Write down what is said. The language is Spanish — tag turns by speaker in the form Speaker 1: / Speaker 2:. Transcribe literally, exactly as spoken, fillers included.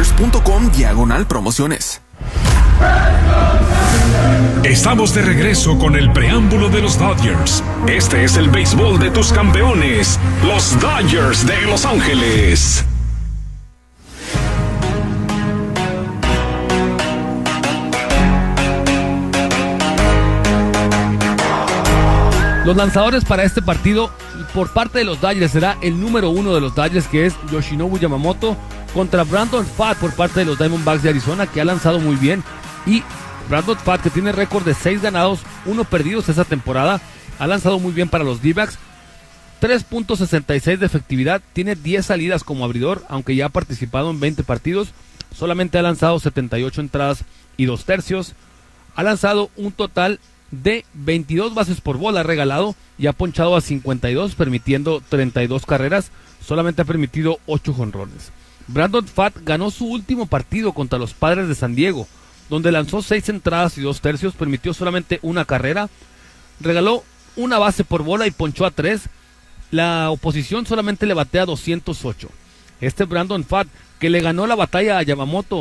Speaker 1: dodgers.com diagonal promociones.
Speaker 2: Estamos de regreso con el preámbulo de los Dodgers. Este es el béisbol de tus campeones, los Dodgers de Los Ángeles.
Speaker 3: Los lanzadores para este partido por parte de los Dodgers será el número uno de los Dodgers, que es Yoshinobu Yamamoto, contra Brandon Pfaadt por parte de los Diamondbacks de Arizona, que ha lanzado muy bien. Y Brandon Pfaadt, que tiene récord de seis ganados, uno perdidos esta temporada, ha lanzado muy bien para los D-backs. tres punto sesenta y seis de efectividad, tiene diez salidas como abridor, aunque ya ha participado en veinte partidos. Solamente ha lanzado setenta y ocho entradas y dos tercios. Ha lanzado un total de veintidós bases por bola, ha regalado y ha ponchado a cincuenta y dos, permitiendo treinta y dos carreras. Solamente ha permitido ocho jonrones. Brandon Pfaadt ganó su último partido contra los Padres de San Diego, donde lanzó seis entradas y dos tercios, permitió solamente una carrera, regaló una base por bola y ponchó a tres. La oposición solamente le batea doscientos ocho. Este Brandon Pfaadt, que le ganó la batalla a Yamamoto